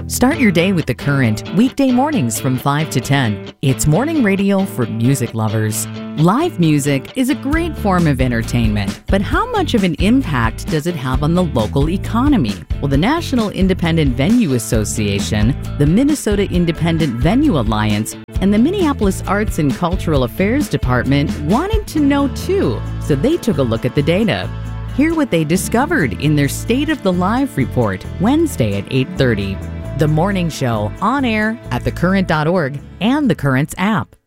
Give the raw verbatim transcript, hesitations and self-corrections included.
Start your day with The Current, weekday mornings from five to ten. It's morning radio for music lovers. Live music is a great form of entertainment, but how much of an impact does it have on the local economy? Well, the National Independent Venue Association, the Minnesota Independent Venue Alliance, and the Minneapolis Arts and Cultural Affairs Department wanted to know too, so they took a look at the data. Hear what they discovered in their State of the Live report, Wednesday at eight thirty. The Morning Show, on air at the current dot org and the Current's app.